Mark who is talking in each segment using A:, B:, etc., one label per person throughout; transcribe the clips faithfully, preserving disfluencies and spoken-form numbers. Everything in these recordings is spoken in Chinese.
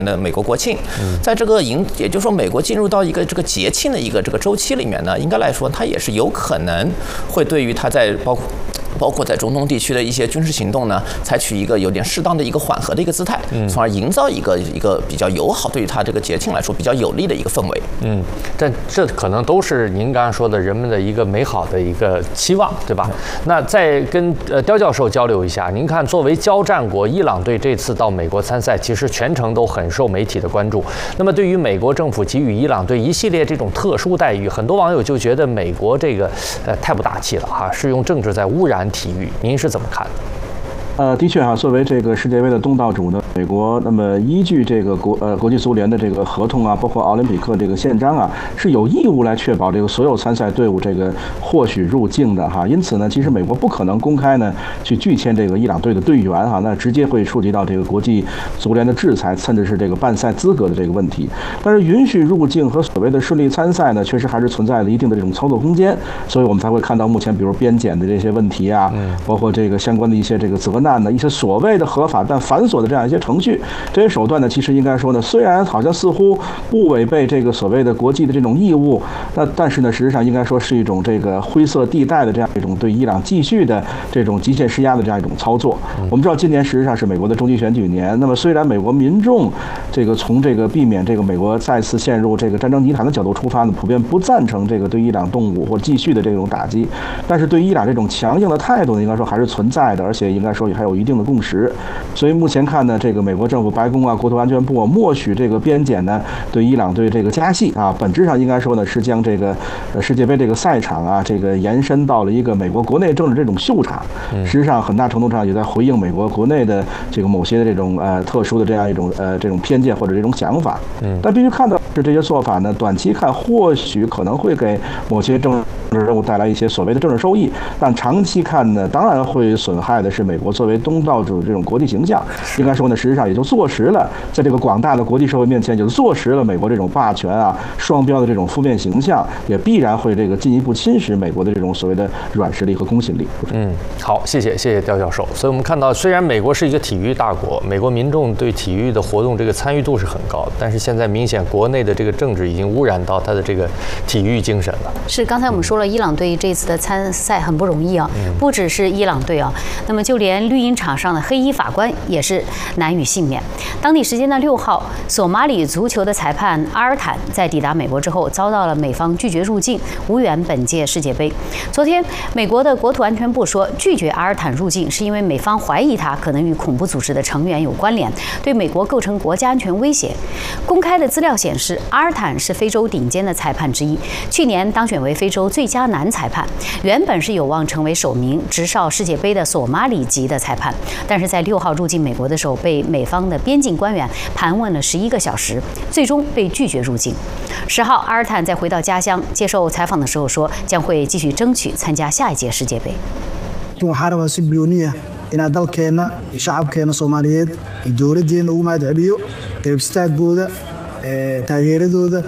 A: 的美国国庆，在这个迎，也就是说，美国进入到一个这个节庆的一个这个周期里面呢，应该来说，它也是有可能会对于它在包括。包括在中东地区的一些军事行动呢，采取一个有点适当的一个缓和的一个姿态，从而营造一个一个比较友好，对于它这个节庆来说比较有利的一个氛围。
B: 嗯，但这可能都是您刚刚说的人们的一个美好的一个期望，对吧？那再跟呃刁教授交流一下，您看，作为交战国，伊朗队这次到美国参赛，其实全程都很受媒体的关注。那么对于美国政府给予伊朗队一系列这种特殊待遇，很多网友就觉得美国这个呃太不大气了哈，是用政治在污染体育，您是怎么看的？
C: 呃，的确哈，作为这个世界杯的东道主呢，美国那么依据这个国呃国际足联的这个合同啊，包括奥林匹克这个宪章啊，是有义务来确保这个所有参赛队伍这个获许入境的哈。因此呢，其实美国不可能公开呢去拒签这个伊朗队的队员哈，那直接会触及到这个国际足联的制裁，甚至是这个办赛资格的这个问题。但是允许入境和所谓的顺利参赛呢，确实还是存在了一定的这种操作空间，所以我们才会看到目前比如边检的这些问题啊，包括这个相关的一些这个责难。一些所谓的合法但繁琐的这样一些程序，这些手段呢，其实应该说呢，虽然好像似乎不违背这个所谓的国际的这种义务，那但是呢，实际上应该说是一种这个灰色地带的这样一种对伊朗继续的这种极限施压的这样一种操作。我们知道今年实际上是美国的中期选举年，那么虽然美国民众这个从这个避免这个美国再次陷入这个战争泥潭的角度出发呢，普遍不赞成这个对伊朗动武或继续的这种打击，但是对伊朗这种强硬的态度呢，应该说还是存在的，而且应该说也还有一定的共识。所以目前看呢，这个美国政府白宫啊、国土安全部啊，默许这个边检呢对伊朗对这个加戏啊，本质上应该说呢是将这个呃世界杯这个赛场啊，这个延伸到了一个美国国内政治这种秀场。实际上很大程度上也在回应美国国内的这个某些的这种呃特殊的这样一种呃这种偏见或者这种想法。但必须看到是这些做法呢，短期看或许可能会给某些政治任务带来一些所谓的政治收益，但长期看呢，当然会损害的是美国作为东道主这种国际形象。应该说呢，实际上也就坐实了，在这个广大的国际社会面前，就坐实了美国这种霸权啊、双标的这种负面形象，也必然会这个进一步侵蚀美国的这种所谓的软实力和公信力。
B: 嗯，好，谢谢谢谢刁教授。所以我们看到，虽然美国是一个体育大国，美国民众对体育的活动这个参与度是很高的，但是现在明显国内的这个政治已经污染到他的这个体育精神了。
D: 是，刚才我们说了，伊朗队这次的参赛很不容易啊，不只是伊朗队啊，那么就连绿茵场上的黑衣法官也是难以幸免。当地时间的六号，索马里足球的裁判阿尔坦在抵达美国之后，遭到了美方拒绝入境，无缘本届世界杯。昨天，美国的国土安全部说，拒绝阿尔坦入境是因为美方怀疑他可能与恐怖组织的成员有关联，对美国构成国家安全威胁。公开的资料显示，阿尔坦是非洲顶尖的裁判之一，去年当选为非洲最佳男裁判，原本是有望成为首名执哨世界杯的索马里籍的裁判，但是在六号入境美国的时候，被美方的边境官员盘问了十一个小时，最终被拒绝入境。十号，阿尔坦在回到家乡接受采访的时候说，将会继续争取参加下一届世界杯。
E: waxaan rabaa si bilooniya inaan dalkeenna iyo shacabkeenna Soomaaliyeed iyo dowladdeena ugu mahadceliyo garab istaagooda taageeradooda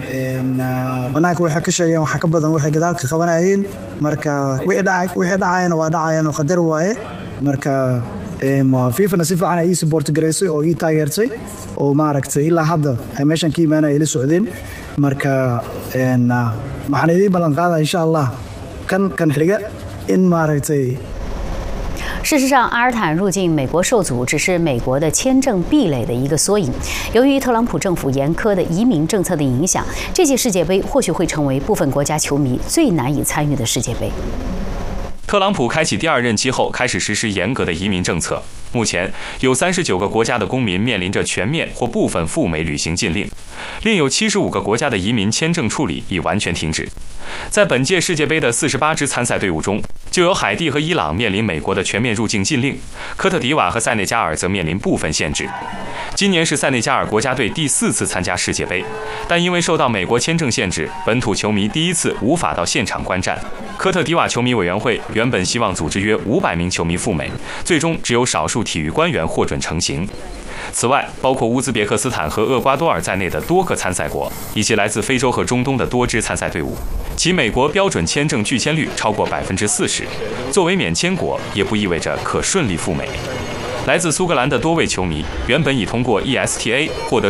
E: banaanka waxay ka sheegeen waxa ka badan waxay gadaalka qabanayeen marka wixii dhacay wixii dhacayna waa dhacayeen oo qadar waaye marka fiifana si fiican ay ii support gareysay oo ii taageertay oo maaragtay ilaa hadda ay meeshan ka imaanay ila socdeen marka waxaan idin ballan qaadaa insha Allah kan kan xiga in maaragtay。
D: 事实上，阿尔坦入境美国受阻只是美国的签证壁垒的一个缩影。由于特朗普政府严苛的移民政策的影响，这届世界杯或许会成为部分国家球迷最难以参与的世界杯。
F: 特朗普开启第二任期后，开始实施严格的移民政策。目前有三十九个国家的公民面临着全面或部分赴美旅行禁令，另有七十五个国家的移民签证处理已完全停止。在本届世界杯的四十八支参赛队伍中，就有海地和伊朗面临美国的全面入境禁令，科特迪瓦和塞内加尔则面临部分限制。今年是塞内加尔国家队第四次参加世界杯，但因为受到美国签证限制，本土球迷第一次无法到现场观战。科特迪瓦球迷委员会原本希望组织约五百名球迷赴美，最终只有少数体育官员获准成行。此外，包括乌兹别克斯坦和厄瓜多尔在内的多个参赛国，以及来自非洲和中东的多支参赛队伍，其美国标准签证拒签率超过百分之四十。作为免签国，也不意味着可顺利赴美。来自苏格兰的多位球迷原本已通过 E S T A 获得